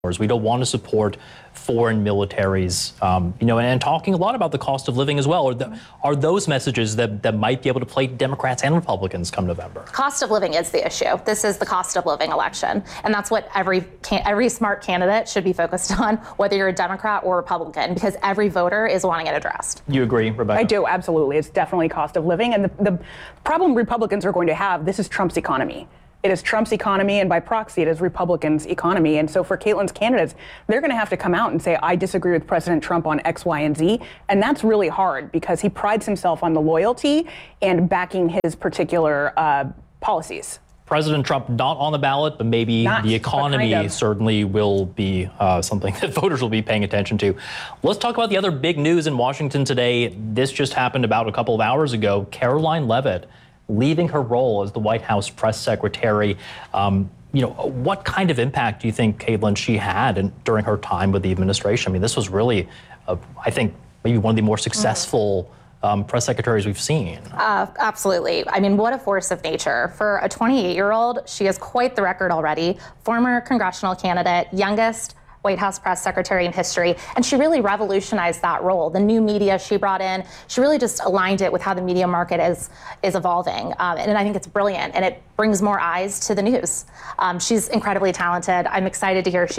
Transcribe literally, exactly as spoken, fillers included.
We don't want to support foreign militaries, um, you know, and, and talking a lot about the cost of living as well. Are, the, are those messages that, that might be able to play Democrats and Republicans come November? Cost of living is the issue. This is the cost of living election. And that's what every every smart candidate should be focused on, whether you're a Democrat or Republican, because every voter is wanting it addressed. You agree, Rebecca? I do, absolutely. It's definitely cost of living. And the, the problem Republicans are going to have, this is Trump's economy. It is Trump's economy, and by proxy, it is Republicans' economy. And so for Caitlin's candidates, they're going to have to come out and say, I disagree with President Trump on X, Y, and Z. And that's really hard because he prides himself on the loyalty and backing his particular uh, policies. President Trump not on the ballot, but maybe Not, the economy kind of. certainly will be uh, something that voters will be paying attention to. Let's talk about the other big news in Washington today. This just happened about a couple of hours ago. Caroline Leavitt leaving her role as the White House press secretary. Um, you know, what kind of impact do you think, Caitlin, she had in, during her time with the administration? I mean, this was really, uh, I think, maybe one of the more successful um, press secretaries we've seen. Uh, absolutely. I mean, what a force of nature. For a twenty-eight-year-old, she has quite the record already. Former congressional candidate, youngest White House press secretary in history, and she really revolutionized that role. The new media she brought in, she really just aligned it with how the media market is is evolving, um, and I think it's brilliant, and it brings more eyes to the news. Um, she's incredibly talented. I'm excited to hear she's